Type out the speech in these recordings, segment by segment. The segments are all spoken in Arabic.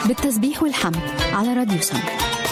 بالتسبيح والحمد على راديو سما.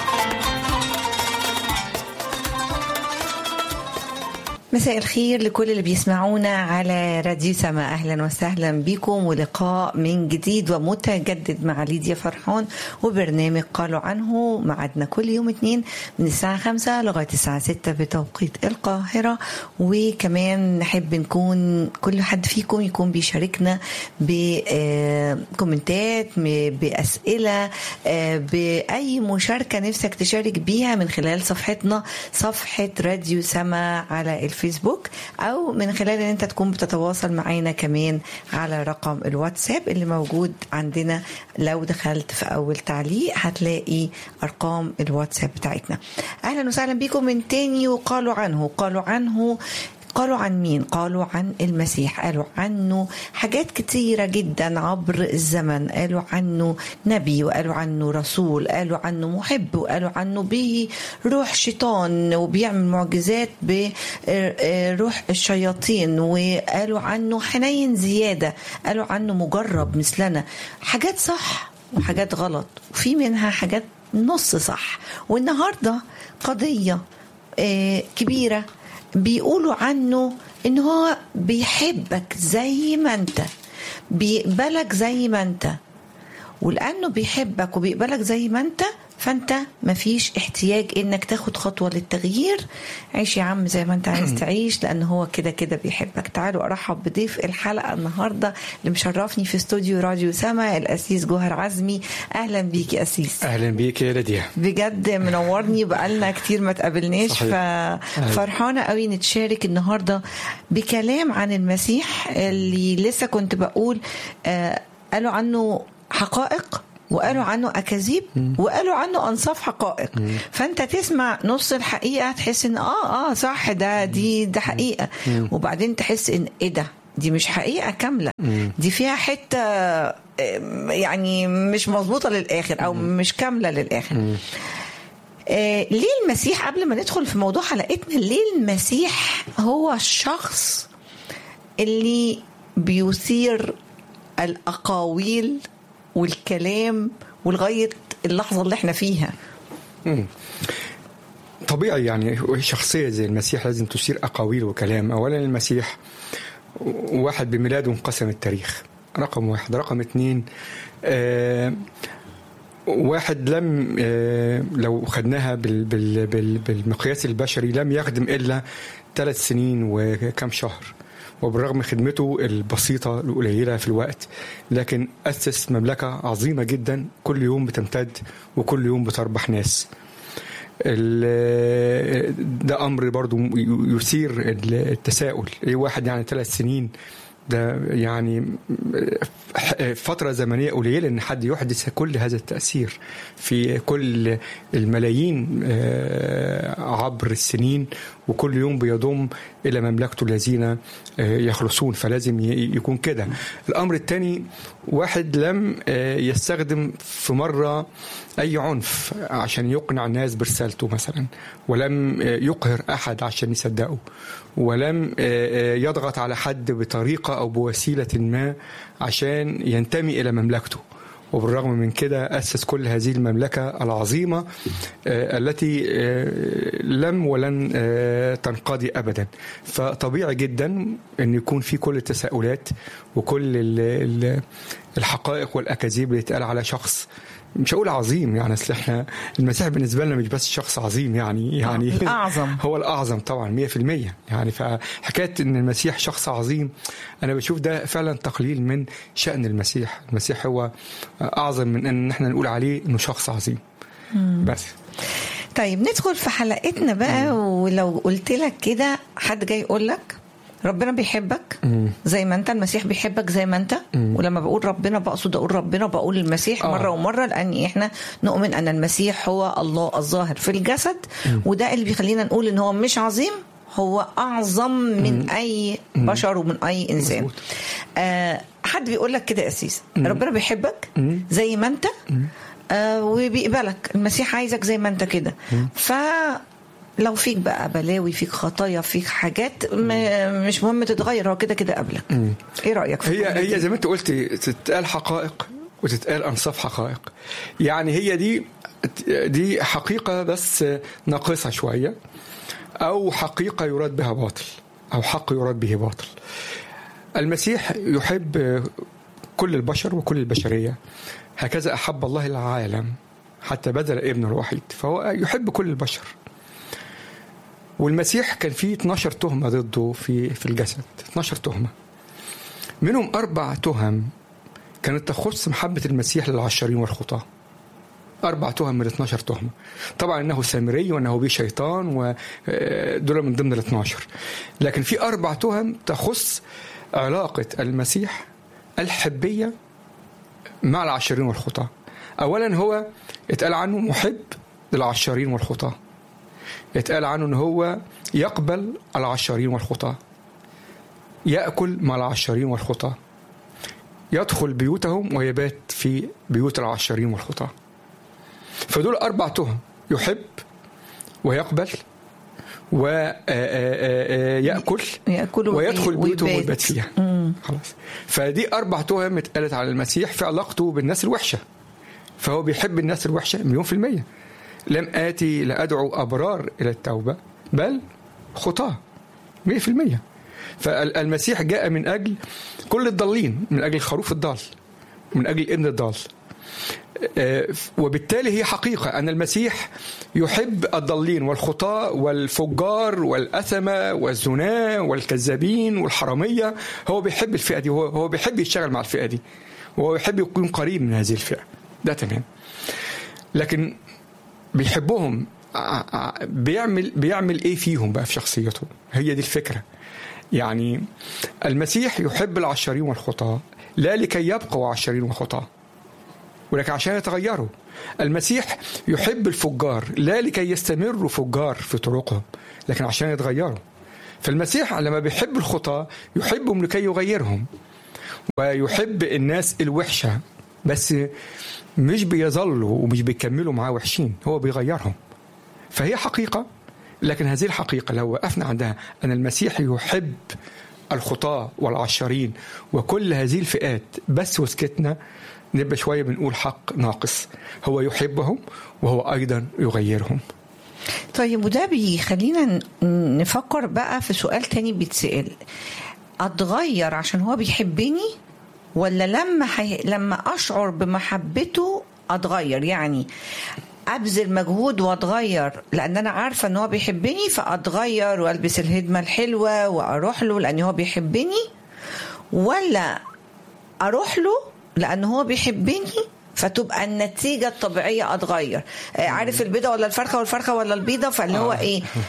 مساء الخير لكل اللي بيسمعونا على راديو سما. أهلا وسهلا بكم ولقاء من جديد ومتجدد مع ليديا فرحان وبرنامج قالوا عنه. معدنا كل يوم اثنين من الساعة 5 لغاية الساعة 6 بتوقيت القاهرة. وكمان نحب نكون كل حد فيكم يكون بيشاركنا بكومنتات، بأسئلة، بأي مشاركة نفسك تشارك بيها من خلال صفحتنا، صفحة راديو سما على الفيسبوك، او من خلال ان انت تكون بتتواصل معنا كمان على رقم الواتساب اللي موجود عندنا. لو دخلت في اول تعليق هتلاقي ارقام الواتساب بتاعتنا. اهلا وسهلا بكم من تاني. وقالوا عنه، قالوا عن مين؟ قالوا عن المسيح. قالوا عنه حاجات كتيرة جدا عبر الزمن. قالوا عنه نبي، وقالوا عنه رسول، قالوا عنه محب، وقالوا عنه به روح شيطان وبيعمل معجزات بروح الشياطين، وقالوا عنه حنين زيادة، قالوا عنه مجرب مثلنا. حاجات صح وحاجات غلط، وفي منها حاجات نص صح. والنهاردة قضية كبيرة بيقولوا عنه إن هو بيحبك زي ما أنت، بيقبلك زي ما أنت. ولأنه بيحبك وبيقبلك زي ما أنت، فأنت مفيش احتياج إنك تاخد خطوة للتغيير. عيش يا عم زي ما أنت عايز تعيش، لأنه هو كده كده بيحبك. تعالوا أرحب بضيف الحلقة النهاردة اللي مشرفني في استوديو راديو سما، الأسيس جوهر عزمي. أهلا بيك يا أسيس. أهلا بيك يا ليديا، بجد منورني، بقالنا كتير ما تقابلناش، ففرحانة قوي نتشارك النهاردة بكلام عن المسيح اللي لسه كنت بقول قالوا عنه حقائق، وقالوا عنه أكاذيب، وقالوا عنه أنصاف حقائق. فأنت تسمع نص الحقيقة تحس إن صح، ده حقيقة، وبعدين تحس إن إيه ده، دي مش حقيقة كاملة، دي فيها حتة يعني مش مظبوطة للآخر أو مش كاملة للآخر. ليه المسيح، قبل ما ندخل في موضوع حلقتنا، ليه المسيح هو الشخص اللي بيثير الأقاويل والكلام ولغاية اللحظة اللي احنا فيها؟ طبيعي يعني شخصية زي المسيح لازم تثير أقاويل وكلام. أولا المسيح واحد بميلاده انقسم التاريخ، رقم واحد. رقم اتنين واحد لم لو خدناها بالمقياس البشري لم يخدم إلا 3 سنين وكم شهر، وبالرغم خدمته البسيطة القليلة في الوقت، لكن أسس مملكة عظيمة جدا كل يوم بتمتد وكل يوم بتربح ناس. ده أمر برضو يثير التساؤل. إيه واحد يعني 3 سنين، ده يعني فترة زمنية قليلة إن حد يحدث كل هذا التأثير في كل الملايين عبر السنين، وكل يوم بيضم إلى مملكته الذين يخلصون. فلازم يكون كده. الأمر الثاني، واحد لم يستخدم في مرة أي عنف عشان يقنع الناس برسالته مثلا، ولم يقهر أحد عشان يصدقه، ولم يضغط على حد بطريقة أو بوسيلة ما عشان ينتمي إلى مملكته. وبالرغم من كده أسس كل هذه المملكة العظيمة التي لم ولن تنقضي أبدا. فطبيعي جدا أن يكون في كل التساؤلات وكل الحقائق والأكاذيب اللي يتقال على شخص مش هقول عظيم، يعني اصل احنا المسيح بالنسبه لنا مش بس شخص عظيم، يعني الأعظم. هو الأعظم طبعا 100%. يعني فحكايه ان المسيح شخص عظيم، انا بشوف ده فعلا تقليل من شأن المسيح. المسيح هو اعظم من ان احنا نقول عليه انه شخص عظيم. بس طيب ندخل في حلقتنا بقى. ولو قلت لك كده، حد جاي يقول لك ربنا بيحبك زي ما انت، المسيح بيحبك زي ما انت. ولما بقول ربنا بقصد اقول ربنا، بقول المسيح مرة ومرة، لان احنا نؤمن ان المسيح هو الله الظاهر في الجسد. وده اللي بيخلينا نقول ان هو مش عظيم، هو اعظم من اي بشر ومن اي انسان. حد بيقول لك كده يا أسيس، ربنا بيحبك زي ما انت وبيقبلك، المسيح عايزك زي ما انت كده. لو فيك بقى بلاوي، فيك خطايا، فيك حاجات مش مهم تتغير، هو كده كده قبلك. ايه رأيك في هي زي ما انت قلت تتقال حقائق وتتقال أنصاف حقائق. يعني هي دي حقيقة بس ناقصة شوية، أو حقيقة يراد بها باطل، أو حق يراد به باطل. المسيح يحب كل البشر وكل البشرية، هكذا أحب الله العالم حتى بذل ابنه الوحيد، فهو يحب كل البشر. والمسيح كان فيه 12 تهمة ضده في الجسد، 12 تهمة، منهم 4 تهم كانت تخص محبة المسيح للعشارين والخطاة. 4 تهم من 12 تهمة. طبعا أنه سامري وأنه بيه شيطان، ودول من ضمن 12. لكن في 4 تهم تخص علاقة المسيح الحبية مع العشارين والخطاة. أولا هو اتقال عنه محب للعشارين والخطاة، اتقال عنه أنه هو يقبل العشارين والخطاة، يأكل مع العشارين والخطاة، يدخل بيوتهم ويبات في بيوت العشارين والخطاة. فدول 4 تهم: يحب ويقبل ويأكل ويدخل بيوتهم ويبات فيها. خلاص. فدي 4 تهم اتقالت على المسيح في علاقته بالناس الوحشة. فهو بيحب الناس الوحشة 100%. لم آتي لأدعو أبرار إلى التوبة بل خطاة 100%. فالمسيح جاء من أجل كل الضالين، من أجل الخروف الضال، من أجل الابن الضال. وبالتالي هي حقيقة أن المسيح يحب الضالين والخطاة والفجار والأثمة والزنا والكذابين والحرامية. هو بيحب الفئة دي، هو بيحب يشتغل مع الفئة دي، وهو يحب يكون قريب من هذه الفئة. ده تمام. لكن بيحبهم بيعمل ايه فيهم بقى في شخصيتهم؟ هي دي الفكرة. يعني المسيح يحب العشارين والخطاة لا لكي يبقوا عشارين وخطاة، ولكن عشان يتغيروا. المسيح يحب الفجار لا لكي يستمروا فجار في طرقهم، لكن عشان يتغيروا. فالمسيح لما بيحب الخطاة يحبهم لكي يغيرهم، ويحب الناس الوحشة بس مش بيظلوا ومش بيكملوا معاه وحشين، هو بيغيرهم. فهي حقيقة. لكن هذه الحقيقة لو وقفنا عندها أن المسيح يحب الخطاة والعشارين وكل هذه الفئات بس وسكتنا، نبقى شوية بنقول حق ناقص. هو يحبهم وهو أيضا يغيرهم. طيب، وده بيخلينا نفكر بقى في سؤال تاني بيتسأل: أتغير عشان هو بيحبني، ولا لما أشعر بمحبته أتغير؟ يعني أبذل مجهود وأتغير لأن أنا عارفة أنه هو بيحبني فأتغير وألبس الهدمة الحلوة وأروح له لأنه هو بيحبني، ولا أروح له لأنه هو بيحبني فتبقى النتيجة الطبيعية أتغير؟ عارف البيضة ولا الفرخة، والفرخة ولا البيضة؟ فاللي هو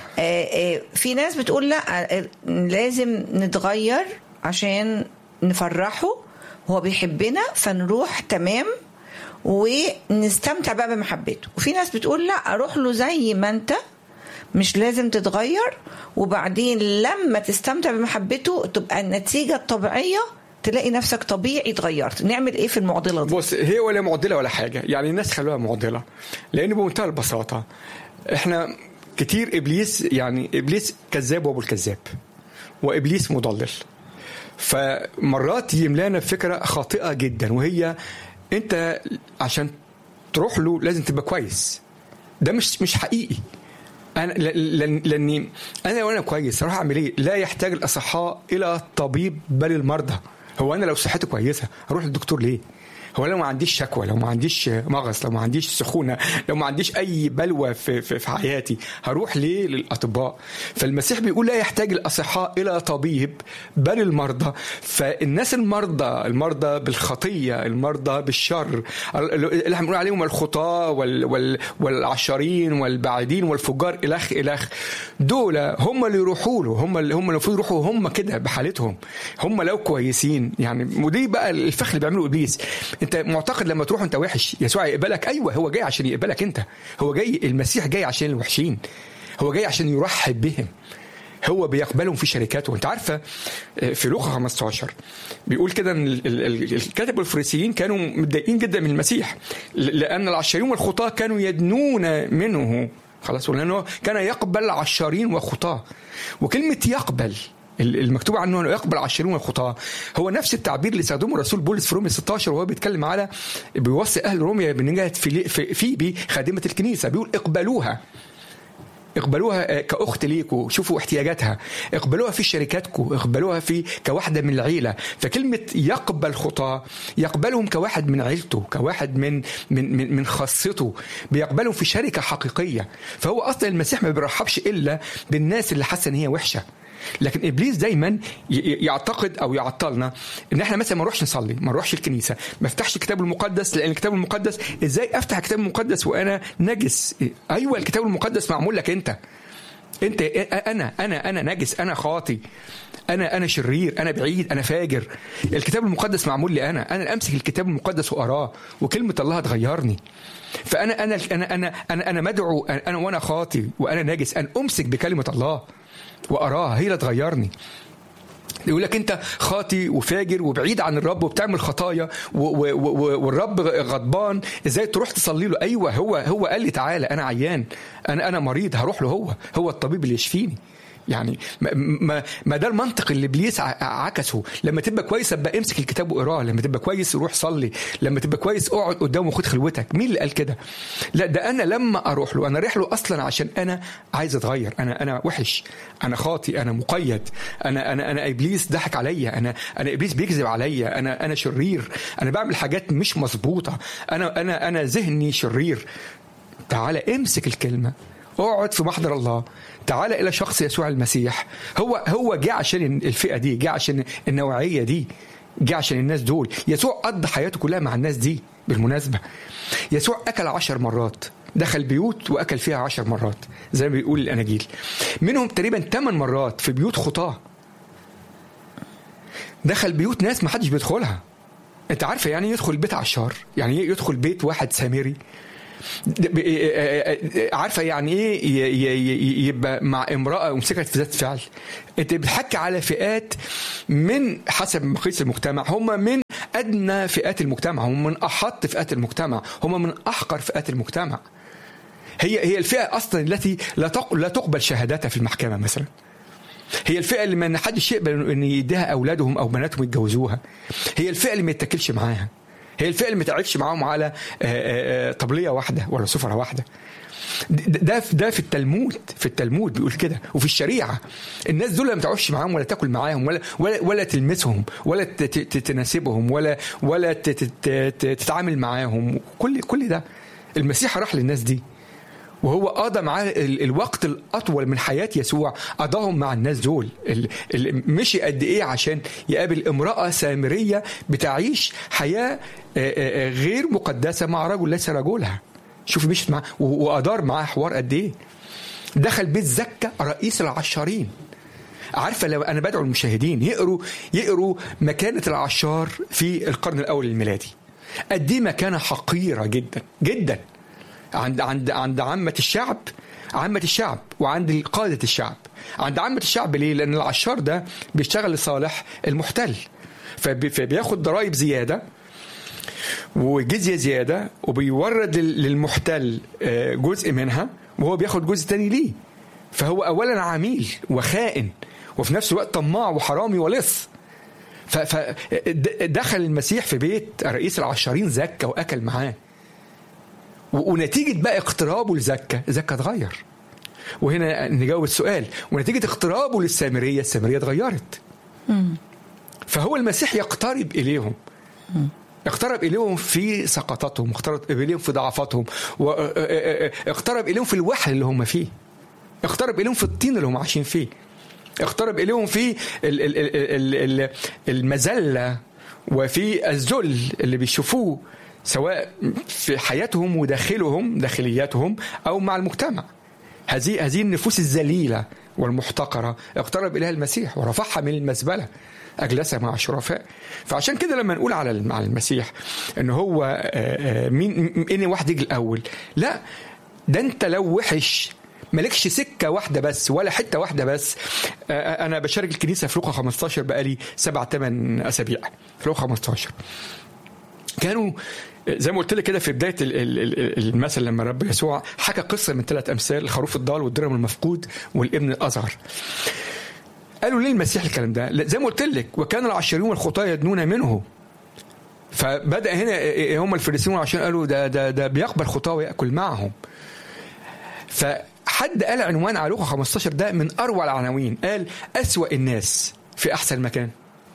في ناس بتقول لا، لازم نتغير عشان نفرحه، هو بيحبنا فنروح تمام ونستمتع بقى بمحبته. وفي ناس بتقول لا، أروح له زي ما أنت، مش لازم تتغير، وبعدين لما تستمتع بمحبته تبقى النتيجة الطبيعية تلاقي نفسك طبيعي اتغيرت. نعمل ايه في المعضله دي؟ بص، هي ولا معضله ولا حاجه. يعني الناس خلوها معضله، لان بمنتهى البساطه احنا كتير ابليس كذاب وابو الكذاب، وابليس مضلل. فمرات يملانا فكره خاطئه جدا، وهي انت عشان تروح له لازم تبقى كويس. ده مش حقيقي. لاني انا لو انا كويس اروح اعمل ايه؟ لا يحتاج الاصحاء الى طبيب بل المرضى. هو انا لو صحتي كويسه اروح للدكتور ليه؟ هو لو ما عنديش شكوى، لو ما عنديش مغص، لو ما عنديش سخونه، لو ما عنديش اي بلوى في حياتي، هروح ليه للاطباء؟ فالمسيح بيقول لا يحتاج الاصحاء الى طبيب بل المرضى. فالناس المرضى بالخطيه، المرضى بالشر اللي احنا بنقول عليهم الخطاه والعشارين والبعيدين والفجار الخ دول هم اللي يروحوا له، هم اللي المفروض يروحوا هم كده بحالتهم. هم لو كويسين يعني، ودي بقى الفخ اللي بيعمله ابليس. انت معتقد لما تروح انت وحش يسوع يقبلك؟ ايوه، هو جاي عشان يقبلك انت. هو جاي، المسيح جاي عشان الوحشين، هو جاي عشان يرحب بهم، هو بيقبلهم في شركاته. وانت عارفه في لوقا 15 بيقول كده ان الكتبة الفريسيين كانوا متضايقين جدا من المسيح، لان العشارين والخطاة كانوا يدنون منه. خلاص، لانه كان يقبل عشارين وخطاة. وكلمه يقبل المكتوب عنه انه يقبل 20 الخطاه. هو نفس التعبير اللي استخدمه الرسول بولس في رومية 16 وهو بيتكلم على بيوصي اهل رومية بنجاة فيبي خادمه الكنيسه، بيقول اقبلوها كأخت ليكوا، شوفوا احتياجاتها، اقبلوها في شركاتكم، اقبلوها في كواحدة من العيلة. فكلمة يقبل خطاة يقبلهم كواحد من عيلته، كواحد من خاصته، بيقبلهم في شركة حقيقية. فهو أصلا المسيح ما بيرحبش إلا بالناس اللي حاسة إن هي وحشة. لكن إبليس دايما يعتقد أو يعطلنا إن إحنا مثلا ما نروحش نصلي، ما نروحش الكنيسة، ما افتحش الكتاب المقدس، لأن الكتاب المقدس إزاي أفتح الكتاب المقدس وأنا نجس؟ أيوة الكتاب المقدس معمول لك أنت أنا نجس، أنا خاطي، أنا شرير، أنا بعيد، أنا فاجر. الكتاب المقدس معمول لي أنا أمسك الكتاب المقدس وأراه، وكلمة الله تغيرني. فأنا أنا أنا أنا أنا, أنا مدعو أنا وأنا خاطي وأنا نجس أن أمسك بكلمة الله وأراها، هي اللي تغيرني. يقول لك أنت خاطي وفاجر وبعيد عن الرب وبتعمل خطايا والرب غضبان، إزاي تروح تصلي له؟ أيوة هو قال لي تعالى، أنا عيان، أنا مريض، هروح له، هو الطبيب اللي يشفيني. يعني ما ده المنطق اللي إبليس عكسه. لما تبقى كويس ابقى امسك الكتاب واقراه، لما تبقى كويس روح صلي، لما تبقى كويس اقعد قدامه وخد خلوتك. مين اللي قال كده؟ لا، ده انا لما اروح له، انا رايح له اصلا عشان انا عايز اتغير، انا وحش، انا خاطي، انا مقيد، انا ابليس ضحك عليا، انا ابليس بيكذب عليا، انا شرير، انا بعمل حاجات مش مظبوطه، انا ذهني شرير. تعالى امسك الكلمه، اقعد في محضر الله، تعالى إلى شخص يسوع المسيح. هو جاء عشان الفئة دي، جاء عشان النوعية دي، جاء عشان الناس دول. يسوع قضى حياته كلها مع الناس دي. بالمناسبة يسوع أكل 10 مرات، دخل بيوت وأكل فيها 10 مرات زي ما بيقول الأناجيل، منهم تقريبا 8 مرات في بيوت خطاة. دخل بيوت ناس ما حدش بيدخلها. أنت عارفة يعني يدخل بيت عشار؟ يعني يدخل بيت واحد سامري؟ عارفة يعني ايه يبقى مع امرأة ومسكت في ذات فعل؟ انت بتحكي على فئات من حسب مقياس المجتمع، هم من ادنى فئات المجتمع، هم من احط فئات المجتمع، هم من احقر فئات المجتمع. هي الفئة اصلا التي لا تقبل شهاداتها في المحكمة مثلا. هي الفئة اللي ما حدش يقبل ان يديها اولادهم او بناتهم يتجوزوها. هي الفئة اللي ما يتكلش معاها. هي الفئة اللي ما تعبش معاهم على طبلية واحدة ولا سفرة واحدة. ده في التلمود بيقول كده، وفي الشريعة الناس دول ما تعبش معاهم ولا تاكل معاهم ولا تلمسهم ولا تناسبهم ولا تتعامل معاهم. كل ده المسيح راح للناس دي، وهو قضى معاه الوقت الأطول من حياة يسوع، قضاهم مع الناس دول. مشي قد إيه عشان يقابل امرأة سامرية بتعيش حياة غير مقدسة مع رجل ليس رجلها. شوف مشيت معاه وأدار معاه حوار قد إيه. دخل بيت زكا رئيس العشارين. عارفة لو أنا بدعو المشاهدين يقروا مكانة العشار في القرن الأول الميلادي، قد إيه مكانة حقيرة جدا جدا عند عامة الشعب وعند قادة الشعب. عند عامة الشعب ليه؟ لأن العشار ده بيشتغل لصالح المحتل، فبياخد ضرائب زيادة وجزية زيادة، وبيورد للمحتل جزء منها وهو بياخد جزء تاني ليه. فهو أولا عميل وخائن وفي نفس الوقت طماع وحرامي ولص. فدخل المسيح في بيت رئيس العشارين زكا وأكل معاه، ونتيجة بقى اقترابه لزكا اتغير. وهنا نجاوب السؤال، ونتيجة اقترابه للسامرية اتغيرت. فهو المسيح يقترب إليهم، اقترب إليهم في سقطتهم، اقترب إليهم في ضعفاتهم، واقترب إليهم في الوحل اللي هم فيه، اقترب إليهم في الطين اللي هم عايشين فيه، اقترب إليهم في المذلة وفي الذل اللي بيشوفوه سواء في حياتهم داخلياتهم أو مع المجتمع. هذه النفوس الذليلة والمحتقرة اقترب إليها المسيح ورفعها من المزبلة، أجلسها مع الشرفاء. فعشان كده لما نقول على المسيح إنه هو إن واحد يجي الأول، لا، ده أنت لو وحش مالكش سكة واحدة بس ولا حتة واحدة بس. أنا بشارك الكنيسة في لوقا 15 بقالي 7-8 أسابيع. في لوقا 15 كانوا زي ما قلت لك كده في بداية المثل، لما رب يسوع حكى قصة من 3 أمثال: الخروف الضال والدرهم المفقود والابن الأصغر. قالوا ليه المسيح الكلام ده؟ زي ما قلت لك وكان العشرين والخطاة يدنون منه. فبدأ هنا هم الفريسيين والعشرين قالوا ده بيقبل خطاة ويأكل معهم. فحد قال عنوان على لوقا 15 ده من أروع العناوين، قال أسوأ الناس في أحسن مكان.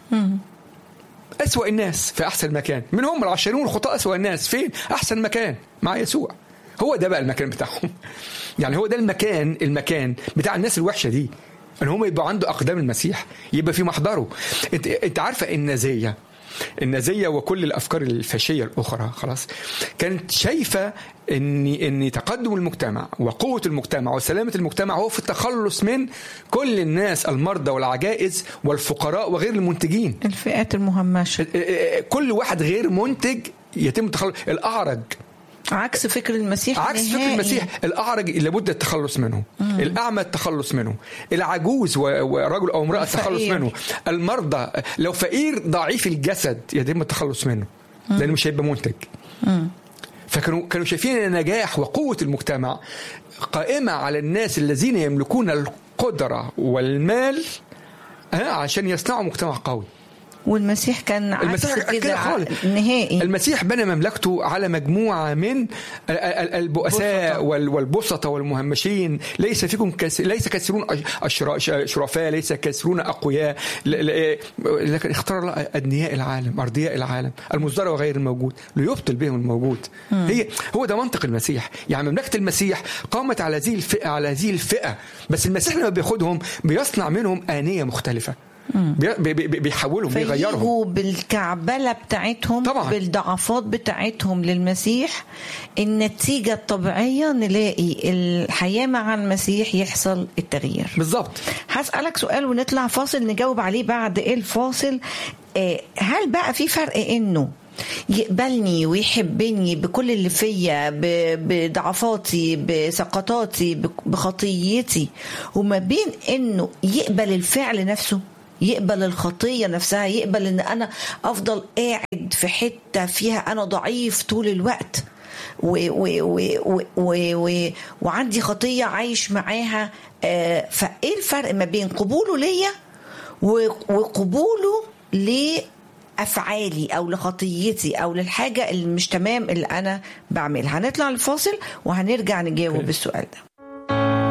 أسوأ الناس في أحسن مكان. من هم العشرين والخطاة أسوأ الناس فين؟ أحسن مكان مع يسوع. هو ده بقى المكان بتاعهم. يعني هو ده المكان بتاع الناس الوحشة دي، ان هم يبقوا عنده اقدام المسيح، يبقى في محضره. انت عارفه النازيه وكل الافكار الفاشيه الاخرى خلاص كانت شايفه ان تقدم المجتمع وقوه المجتمع وسلامه المجتمع هو في التخلص من كل الناس، المرضى والعجائز والفقراء وغير المنتجين، الفئات المهمشه. كل واحد غير منتج يتم التخلص. الاعرج عكس فكر المسيح، فكر المسيح. الأعرج لابد التخلص منه، الأعمى التخلص منه، العجوز ورجل أو امرأة التخلص منه، المرضى لو فقير ضعيف الجسد يتم التخلص منه لأنه مش هيبقى منتج. فكانوا شايفين أن النجاح وقوة المجتمع قائمة على الناس الذين يملكون القدرة والمال عشان يصنعوا مجتمع قوي. والمسيح كان عكس كده نهائي. المسيح بنى مملكته على مجموعة من البؤساء والبسطة والمهمشين. ليس فيكم ليس كثيرون شرفاء، ليس كثيرون أقوياء، لكن اختار الله أدنياء العالم، أرضياء العالم، المصدر وغير الموجود ليبطل بهم الموجود. هو ده منطق المسيح. يعني مملكة المسيح قامت على هذه الفئة، بس المسيح لما بياخدهم بيصنع منهم آنية مختلفة، بيحولهم، بيغيرهم بالكعبلة بتاعتهم طبعا، بالضعفات بتاعتهم للمسيح. النتيجة الطبيعية نلاقي الحياة مع المسيح يحصل التغيير. بالضبط. هسألك سؤال ونطلع فاصل نجاوب عليه بعد الفاصل. هل بقى في فرق انه يقبلني ويحبني بكل اللي فيا، بضعفاتي، بسقطاتي، بخطيتي، وما بين انه يقبل الفعل نفسه، يقبل الخطية نفسها، يقبل ان انا افضل قاعد في حتة فيها انا ضعيف طول الوقت وعندي خطية عايش معاها؟ فايه الفرق ما بين قبوله ليا وقبوله لأفعالي أو لخطيتي أو للحاجة اللي مش تمام اللي أنا بعملها؟ هنطلع الفاصل وهنرجع نجاوب بالسؤال ده.